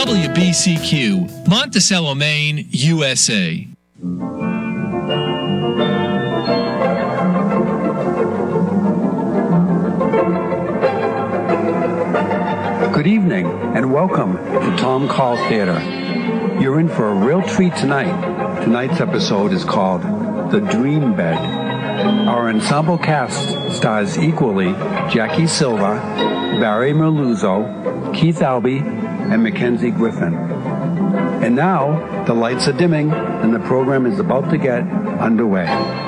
WBCQ, Monticello, Maine, USA. Good evening and welcome to Tom Call Theater. You're in for a real treat tonight. Tonight's episode is called The Dream Bed. Our ensemble cast stars equally Jackie Silva, Barry Merluzzo, Keith Albee, and Mackenzie Griffin. And now, the lights are dimming and the program is about to get underway.